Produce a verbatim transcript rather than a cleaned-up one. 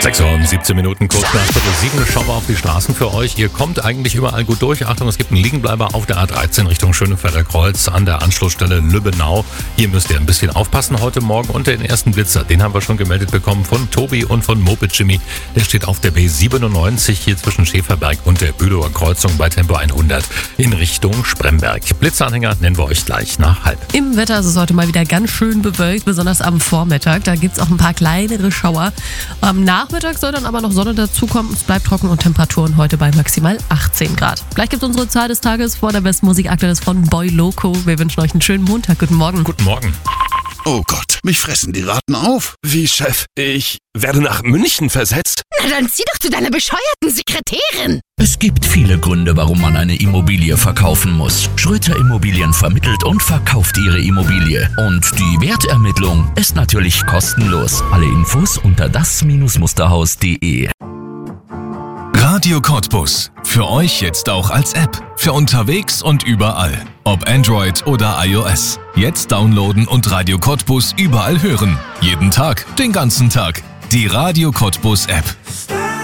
sechs Uhr und siebzehn Minuten, kurz nach Viertel sieben. Schauen wir auf die Straßen für euch. Ihr kommt eigentlich überall gut durch. Achtung, es gibt einen Liegenbleiber auf der A dreizehn Richtung Schönefelder Kreuz an der Anschlussstelle Lübbenau. Hier müsst ihr ein bisschen aufpassen heute Morgen. Und den ersten Blitzer, den haben wir schon gemeldet bekommen von Tobi und von Moped Jimmy. Der steht auf der B siebenundneunzig hier zwischen Schäferberg und der Bülower Kreuzung bei Tempo hundert in Richtung Spremberg. Blitzanhänger nennen wir euch gleich nach halb. Im Wetter ist es heute mal wieder ganz schön bewölkt, besonders am Vormittag. Da gibt es auch ein paar kleinere Schauer. Am Nachmittag soll dann aber noch Sonne dazukommen. Es bleibt trocken und Temperaturen heute bei maximal achtzehn Grad. Gleich gibt es unsere Zahl des Tages vor der besten Musik aktuell ist von Boy Loco. Wir wünschen euch einen schönen Montag. Guten Morgen. Guten Morgen. Oh Gott, mich fressen die Ratten auf. Wie, Chef? Ich werde nach München versetzt? Na dann zieh doch zu deiner bescheuerten Sekretärin. Es gibt viele Gründe, warum man eine Immobilie verkaufen muss. Schröter Immobilien vermittelt und verkauft ihre Immobilie. Und die Wertermittlung ist natürlich kostenlos. Alle Infos unter das Musterhaus punkt de. Radio Cottbus. Für euch jetzt auch als App. Für unterwegs und überall. Ob Android oder iOS. Jetzt downloaden und Radio Cottbus überall hören. Jeden Tag, den ganzen Tag. Die Radio Cottbus App.